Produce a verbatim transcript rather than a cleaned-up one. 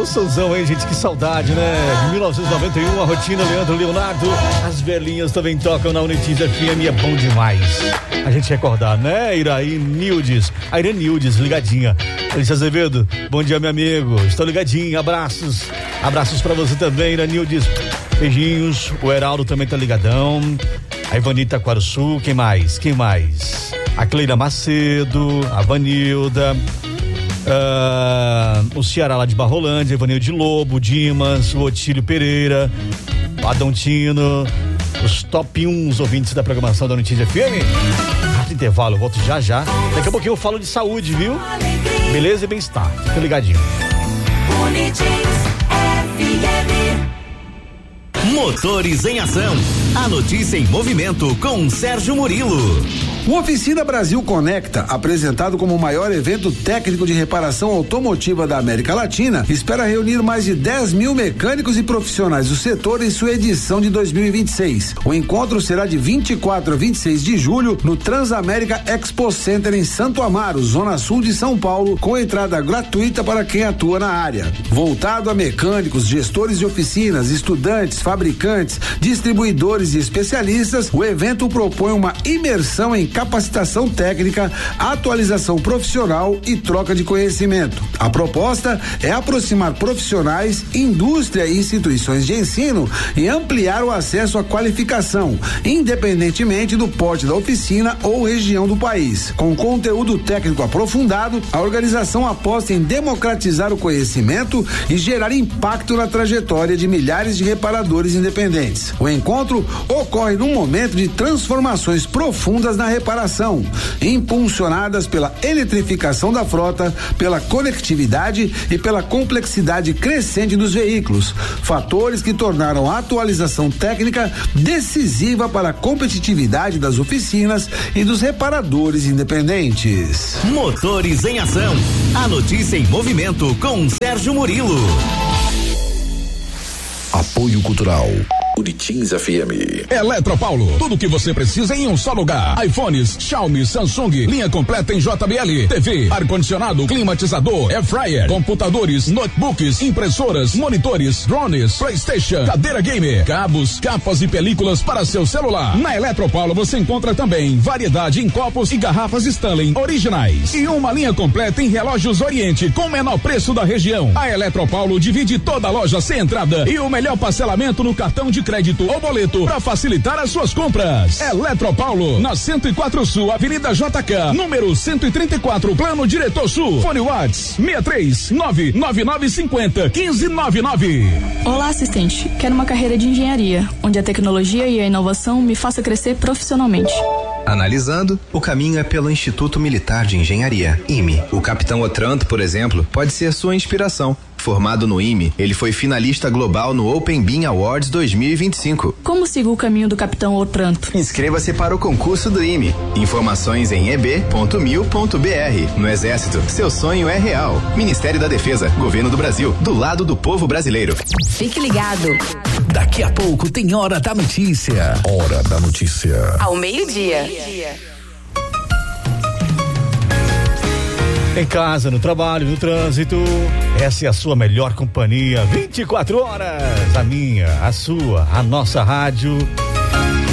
emoçãozão, hein, gente? Que saudade, né? De mil novecentos e noventa e um, a rotina Leandro Leonardo. As velhinhas também tocam na Unitiz F M, é bom demais a gente recordar, né? Iraí Nildes, a Irene Nildes, ligadinha. Alice Azevedo, bom dia, meu amigo. Estou ligadinho, abraços. Abraços pra você também, Irene Nildes. Beijinhos. O Heraldo também tá ligadão. A Ivanita Quaruçu, quem mais? Quem mais? A Cleira Macedo, a Vanilda. Uh, o Ceará lá de Barrolândia, Evanilde Lobo, Dimas, o Otílio Pereira, o Adão Tino, os top um ouvintes da programação da Notícia F M. Rápido intervalo, eu volto já já. Daqui a pouquinho eu falo de saúde, viu? Beleza e bem-estar. Fica ligadinho. Motores em Ação. A notícia em movimento com Sérgio Murilo. O Oficina Brasil Conecta, apresentado como o maior evento técnico de reparação automotiva da América Latina, espera reunir mais de dez mil mecânicos e profissionais do setor em sua edição de dois mil e vinte e seis. O encontro será de vinte e quatro a vinte e seis de julho no Transamérica Expo Center em Santo Amaro, zona sul de São Paulo, com entrada gratuita para quem atua na área. Voltado a mecânicos, gestores de oficinas, estudantes, fabricantes, distribuidores e especialistas, o evento propõe uma imersão em capacitação técnica, atualização profissional e troca de conhecimento. A proposta é aproximar profissionais, indústria e instituições de ensino e ampliar o acesso à qualificação, independentemente do porte da oficina ou região do país. Com conteúdo técnico aprofundado, a organização aposta em democratizar o conhecimento e gerar impacto na trajetória de milhares de reparadores independentes. O encontro ocorre num momento de transformações profundas na reparação, impulsionadas pela eletrificação da frota, pela conectividade e pela complexidade crescente dos veículos, fatores que tornaram a atualização técnica decisiva para a competitividade das oficinas e dos reparadores independentes. Motores em Ação. A notícia em movimento com Sérgio Murilo. Apoio Cultural Unitiz F M. Eletropaulo, tudo que você precisa em um só lugar. iPhones, Xiaomi, Samsung, linha completa em J B L, T V, ar-condicionado, climatizador, air fryer, computadores, notebooks, impressoras, monitores, drones, PlayStation, cadeira gamer, cabos, capas e películas para seu celular. Na Eletropaulo você encontra também variedade em copos e garrafas Stanley originais e uma linha completa em relógios Oriente com o menor preço da região. A Eletropaulo divide toda a loja sem entrada e o melhor parcelamento no cartão de crédito ou boleto para facilitar as suas compras. Eletropaulo, na cento e quatro Sul, Avenida J K, número cento e trinta e quatro, Plano Diretor Sul. Fone Whats seis três nove nove nove cinco zero um cinco nove nove. Olá, assistente. Quero uma carreira de engenharia, onde a tecnologia e a inovação me faça crescer profissionalmente. Analisando, o caminho é pelo Instituto Militar de Engenharia, I M E. O capitão Otranto, por exemplo, pode ser sua inspiração. Formado no I M E, ele foi finalista global no Open Beam Awards dois mil e vinte e cinco. Como sigo o caminho do capitão Otranto? Inscreva-se para o concurso do I M E. Informações em e b ponto mil ponto b r. No Exército, seu sonho é real. Ministério da Defesa, Governo do Brasil, do lado do povo brasileiro. Fique ligado. Daqui a pouco tem Hora da Notícia. Hora da Notícia. Ao meio-dia. Em casa, no trabalho, no trânsito, essa é a sua melhor companhia, vinte e quatro horas, a minha, a sua, a nossa rádio.